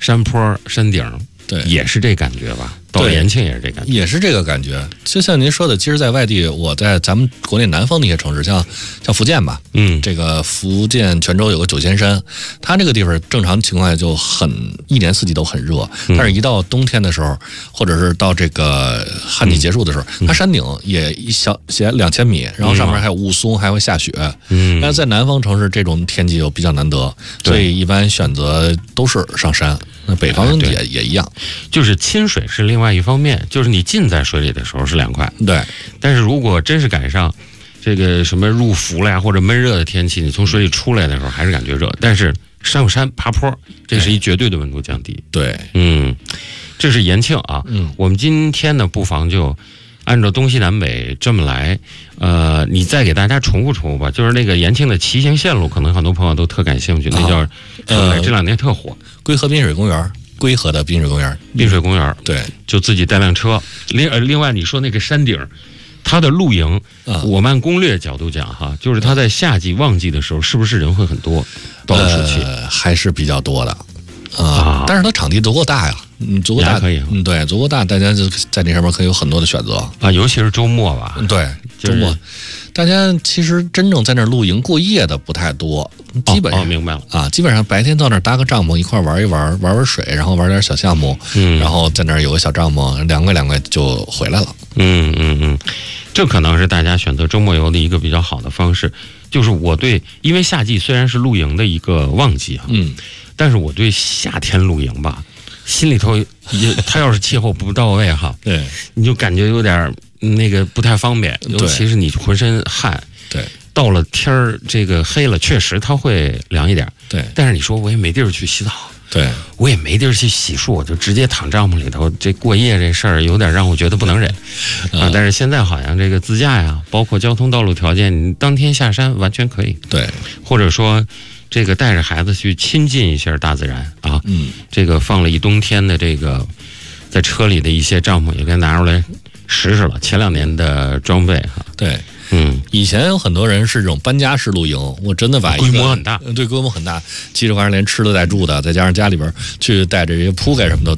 山坡、山顶， 对， 也是这感觉吧？到了延庆也是这感觉， 也是这个感觉。就像您说的，其实，在外地，我在咱们国内南方的一些城市，像福建吧，这个福建泉州有个九仙山，它这个地方正常情况下就一年四季都很热，但是一到冬天的时候，或者是到这个旱季结束的时候，它山顶也写2000米，然后上面还有雾凇，还会下雪。但是在南方城市，这种天气又比较难得，所以一般选择都是上山。那北方也一样， 就是亲水是另外一方面，就是你浸在水里的时候是凉快， 对。 但是如果真是赶上这个什么入伏了呀或者闷热的天气，你从水里出来的时候还是感觉热。但是上山爬坡，这是一绝对的温度降低。 对， 这是延庆啊。我们今天呢，不妨就按照东西南北这么来。你再给大家重复吧，就是那个延庆的骑行线路，可能很多朋友都特感兴趣，那叫这2年特火， 归河滨水公园。归河的滨水公园，对， 就自己带辆车。另外你说那个山顶，它的露营，我们按攻略角度讲哈，就是它在夏季旺季的时候，是不是人会很多？到了暑期还是比较多的但是它场地足够大呀，足够大可以， 对，足够大，大家就在那上面可以有很多的选择啊，尤其是周末吧， 对，周末。大家其实真正在那儿露营过夜的不太多，基本上明白了啊，基本上白天到那儿搭个帐篷一块玩一玩水，然后玩点小项目，然后在那儿有个小帐篷，两个就回来了。 这可能是大家选择周末游的一个比较好的方式。就是因为夏季虽然是露营的一个旺季啊，但是我对夏天露营吧，心里头它要是气候不到位哈， 对， 你就感觉有点那个不太方便，尤其是你浑身汗。 对， 到了天儿这个黑了，确实它会凉一点。 对， 但是你说我也没地儿去洗澡， 对， 我也没地儿去洗漱，我就直接躺帐篷里头，这过夜这事儿有点让我觉得不能忍啊。但是现在好像这个自驾呀，包括交通道路条件，你当天下山完全可以。 对， 或者说这个带着孩子去亲近一下大自然啊。这个放了一冬天的这个在车里的一些帐篷也该拿出来实了，前2年的装备哈。 对，以前有很多人是这种搬家式露营，我真的把规模很大， 对，规模很大，7-8连吃的带住的，再加上家里边去带着这些铺盖什么的